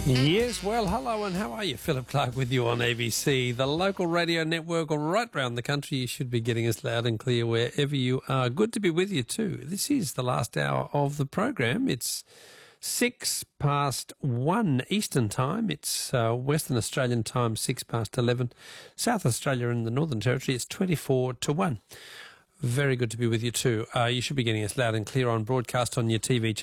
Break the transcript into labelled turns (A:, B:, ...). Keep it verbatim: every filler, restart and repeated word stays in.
A: Yes, well, hello and how are you? Philip Clark with you on A B C, the local radio network right round the country. You should be getting us loud and clear wherever you are. Good to be with you too. This is the last hour of the program. It's six past one Eastern time. It's uh, Western Australian time, six past eleven. South Australia and the Northern Territory, it's twenty-four to one. Very good to be with you too. Uh, you should be getting us loud and clear on broadcast on your T V channel.